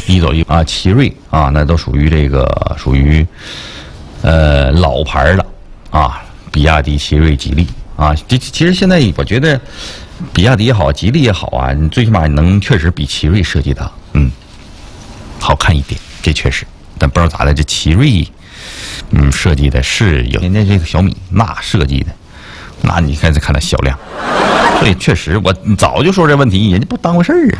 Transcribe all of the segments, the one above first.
一走一啊，奇瑞啊，那都属于老牌的啊，比亚迪、奇瑞、吉利啊。其实现在我觉得，比亚迪也好，吉利也好啊，你最起码能确实比奇瑞设计的好看一点，这确实。但不知道咋的，这奇瑞设计的是有人家这个小米那设计的，那你看它销量，所以确实我早就说这问题，人家不当回事儿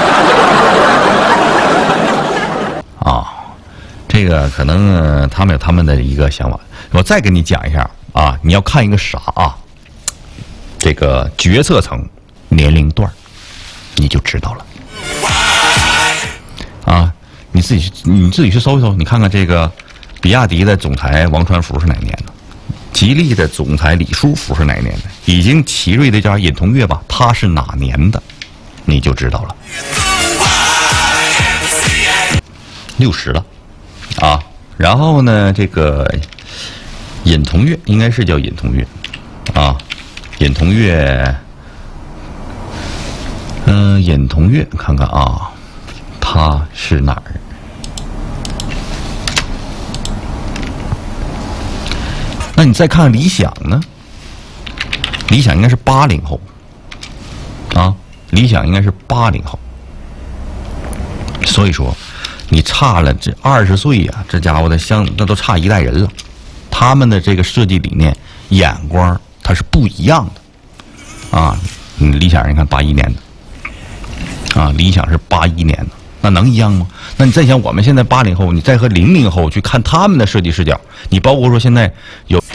啊。这个可能他们有他们的一个想法。我再跟你讲一下啊，你要看一个啥啊？这个决策层年龄段，你就知道了啊。你自己去搜一搜，你看看这个比亚迪的总裁王传福是哪年的？吉利的总裁李书福是哪年的？已经奇瑞的叫尹同跃吧，他是哪年的？你就知道了。60了啊。然后呢，这个尹同跃应该是叫尹同跃啊，尹同跃，尹同跃，看看啊，他是哪儿？那你再看看理想呢？理想应该是80后啊，理想应该是80后。所以说，你差了这20岁呀，这家伙的那都差一代人了。他们的这个设计理念、眼光，它是不一样的啊。理想人看81年的啊，理想是81年的，那能一样吗？那你再想我们现在80后，你再和00后去看他们的设计视角，你包括说现在有。